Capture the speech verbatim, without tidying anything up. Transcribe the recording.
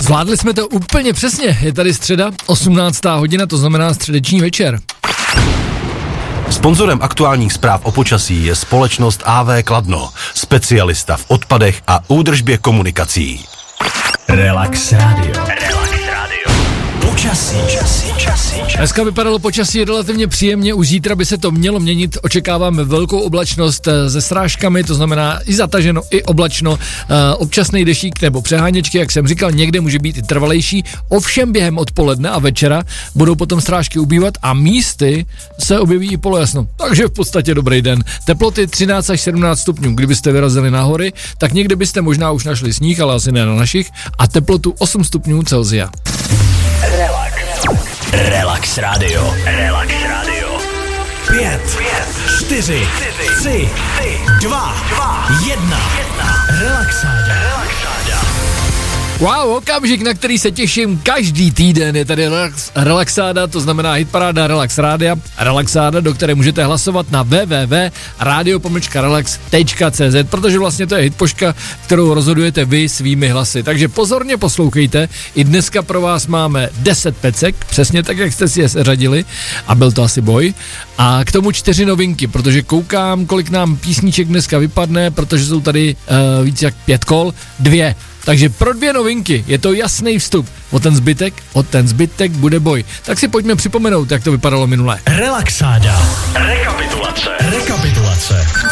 Zvládli jsme to úplně přesně. Je tady středa, osmnáctá hodina, to znamená středeční večer. Sponzorem aktuálních zpráv o počasí je společnost á vé Kladno, specialista v odpadech a údržbě komunikací. Relax Radio. Relax Radio. Počasí. Počasí. Počasí. Dneska vypadalo počasí relativně příjemně, už zítra by se to mělo měnit, očekáváme velkou oblačnost se srážkami, to znamená i zataženo, i oblačno, občasný dešík nebo přeháněčky, jak jsem říkal, někde může být i trvalejší, ovšem během odpoledne a večera budou potom srážky ubývat a místy se objeví i polojasno, takže v podstatě dobrý den. Teploty třináct až sedmnáct stupňů, kdybyste vyrazili na hory, tak někde byste možná už našli sníh, ale asi ne na našich, a teplotu osm stupňů Celsia. Relax. Relax Radio. Relax Radio. Pět, pět, čtyři, tři, dva, jedna. Relaxáda. Relaxáda. Wow, okamžik, na který se těším každý týden, je tady relax, Relaxáda, to znamená hitparáda Relax Rádia, Relaxáda, do které můžete hlasovat na w w w tečka radio pomlčka relax tečka c z, protože vlastně to je hitpoška, kterou rozhodujete vy svými hlasy. Takže pozorně poslouchejte, i dneska pro vás máme deset pecek, přesně tak, jak jste si je seřadili, a byl to asi boj. A k tomu čtyři novinky, protože koukám, kolik nám písniček dneska vypadne, protože jsou tady uh, víc jak pět kol, dvě. Takže pro dvě novinky je to jasný vstup. O ten zbytek, o ten zbytek bude boj. Tak si pojďme připomenout, jak to vypadalo minule. Relaxáda. Rekapitulace. Rekapitulace.